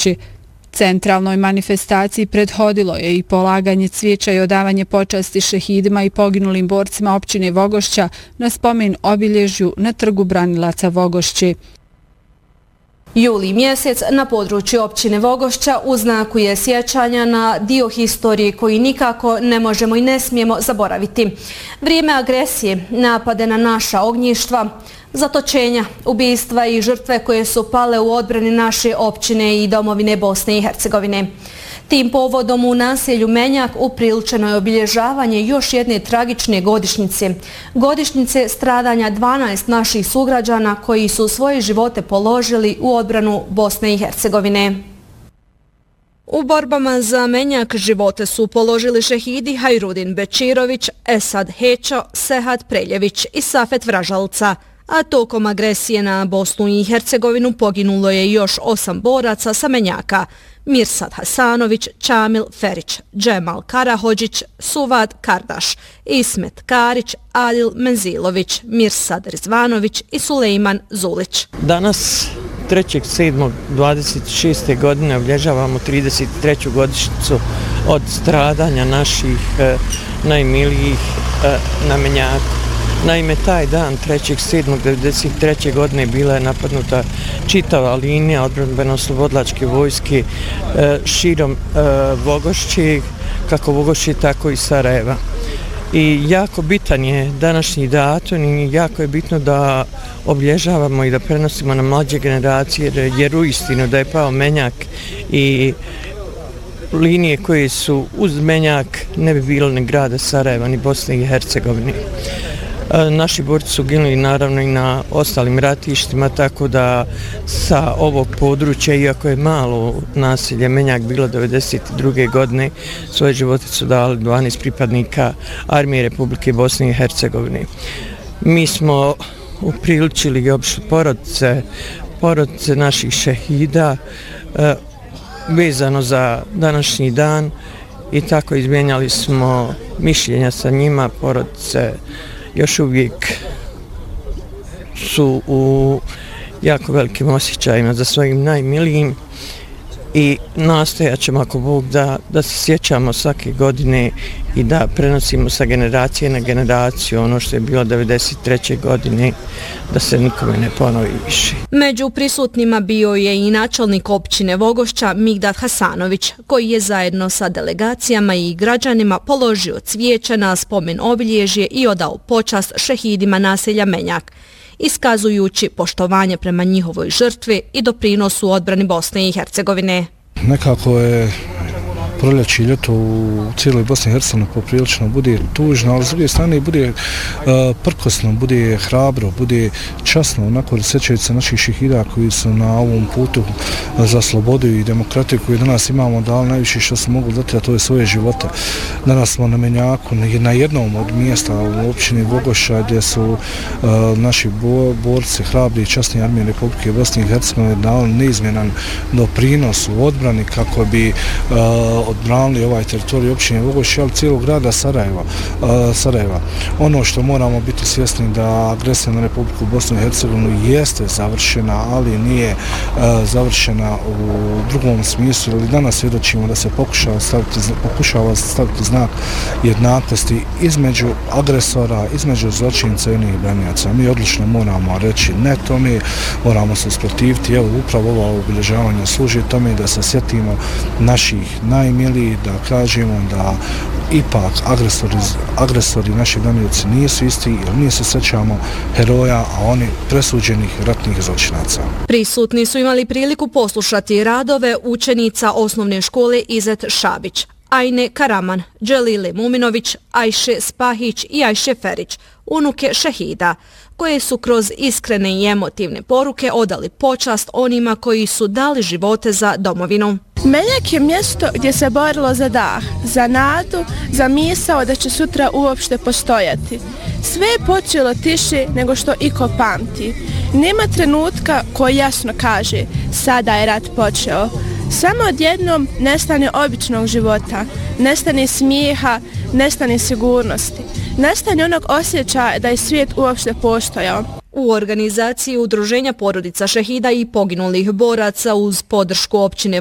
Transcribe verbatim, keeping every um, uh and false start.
Vogošći. Centralnoj manifestaciji prethodilo je i polaganje cvijeća i odavanje počasti šehidima i poginulim borcima općine Vogošća na spomen obilježju na trgu Branilaca Vogošći. Juli mjesec na području općine Vogošća u znaku je sjećanja na dio historije koji nikako ne možemo i ne smijemo zaboraviti. Vrijeme agresije, napade na naša ognjištva, zatočenja, ubistva i žrtve koje su pale u odbrani naše općine i domovine Bosne i Hercegovine. Tim povodom u naselju Menjak upriličeno je obilježavanje još jedne tragične godišnjice. Godišnjice stradanja dvanaest naših sugrađana koji su svoje živote položili u odbranu Bosne i Hercegovine. U borbama za Menjak živote su položili šehidi Hajrudin Bečirović, Esad Hećo, Sehat Preljević i Safet Vražalca, a tokom agresije na Bosnu i Hercegovinu poginulo je još osam boraca sa Menjaka: Mirsad Hasanović, Čamil Ferić, Džemal Karahođić, Suvad Kardaš, Ismet Karić, Adil Menzilović, Mirsad Rizvanović i Sulejman Zulić. Danas trećeg sedmog dvadeset šeste. godine obilježavamo trideset treću godišnjicu od stradanja naših eh, najmilijih eh, na Menjaku. Naime, taj dan trećeg sedmog devedeset treće. godine bila je napadnuta čitava linija odbrambeno-oslobodilačke vojske e, širom e, Vogošće, kako Vogošće, tako i Sarajeva. I jako bitan je današnji datum i jako je bitno da obilježavamo i da prenosimo na mlađe generacije, jer, jer uistinu da je pao Menjak i linije koje su uz Menjak ne bi bilo ni grada Sarajeva, ni Bosne i Hercegovine. Naši borci su ginuli naravno i na ostalim ratištima, tako da sa ovog područja, iako je malo naselje Menjak bilo devedeset druge. godine, svoje živote su dali dvanaest pripadnika Armije Republike Bosne i Hercegovine. Mi smo upriličili i opšte porodice, porodice naših šehida e, vezano za današnji dan i tako izmijenjali smo mišljenja sa njima. Porodice još uvijek su u jako velikim osjećajima za svojim najmilijim i nastojat ćemo, ako Bog da, da se sjećamo svake godine i da prenosimo sa generacije na generaciju ono što je bilo devedeset treće. godine, da se nikome ne ponovi više. Među prisutnima bio je i načelnik općine Vogošća Migdad Hasanović, koji je zajedno sa delegacijama i građanima položio cvijeće na spomen obilježje i odao počast šehidima naselja Menjak, iskazujući poštovanje prema njihovoj žrtvi i doprinosu odbrani Bosne i Hercegovine. Nekako je proljeće i ljeto u cijeloj Bosni i Hercegovini poprilično bude tužno, ali s druge strane bude uh, prkosno, bude hrabro, bude časno, onako sjećajući se naših šehida koji su na ovom putu za slobodu i demokratiju koju danas imamo dali najviše što su mogli dati, a to je svoje živote. Danas smo na Menjaku, na jednom od mjesta u općini Vogošća gdje su uh, naši bo, borci, hrabri i časni Armije Republike Bosne i Hercegovine dali neizmjenan doprinos u odbrani kako bi uh, odbranili ovaj teritorij općine Vogošća, ali cijelog grada Sarajeva. Uh, Sarajeva. Ono što moramo biti svjesni da agresija na Republiku Bosnu i Hercegovinu jeste završena, ali nije uh, završena u drugom smislu, ili danas svjedočimo da se pokušava staviti, pokušava staviti znak jednakosti između agresora, između zločinca i onih branioca. Mi odlično moramo reći ne tome, moramo se usprotiviti. Evo, upravo ovo obilježavanje služi tome da se sjetimo naših najmilijih, da kažemo da ipak agresori, agresori naši branioci nisu isti, jer mi se sjećamo heroja, a oni presuđenih ratnih zločinaca. Prisutni su imali priliku poslušati radove učenica osnovne škole Izet Šabić, Ajne Karaman, Dželile Muminović, Ajše Spahić i Ajše Ferić, unuke šehida, koje su kroz iskrene i emotivne poruke odali počast onima koji su dali živote za domovinu. Menjak je mjesto gdje se borilo za dah, za nadu, za misao da će sutra uopšte postojati. Sve je počelo tiše nego što iko pamti. Nema trenutka koji jasno kaže, sada je rat počeo. Samo odjednom nestane običnog života, nestane smijeha, nestane sigurnosti, nestane onog osjećaja da je svijet uopšte postojao. U organizaciji Udruženja porodica šehida i poginulih boraca uz podršku općine